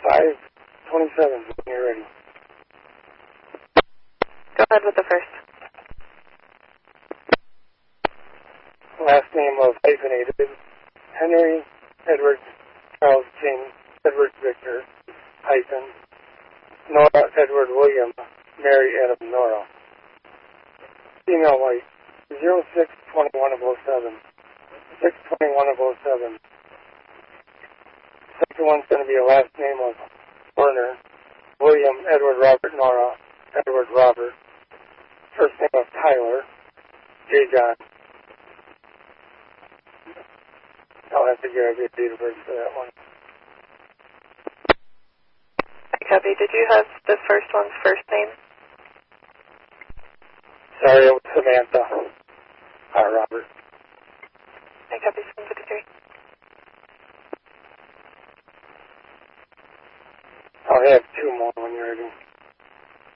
527 when you're ready. Go ahead with the first. Last name of hyphenated, Henry Edward Charles King Edward Victor hyphen Nora Edward William Mary Adam Nora. Female white 0621 of 07. 621 of 07. Second one's going to be a last name of Werner William Edward Robert Nora Edward Robert. First name of Tyler J. John. I'll have to give you a date of birth for that one. Copy. Did you have the first one's first name? Sorry, it was Samantha. Robert. I copy 753. I'll have two more.